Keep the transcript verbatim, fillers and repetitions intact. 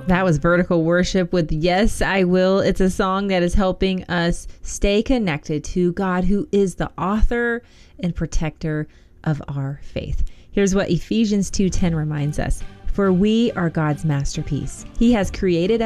That was Vertical Worship with Yes, I Will. It's a song that is helping us stay connected to God, who is the author and protector of our faith. Here's what Ephesians two ten reminds us. For we are God's masterpiece. He has created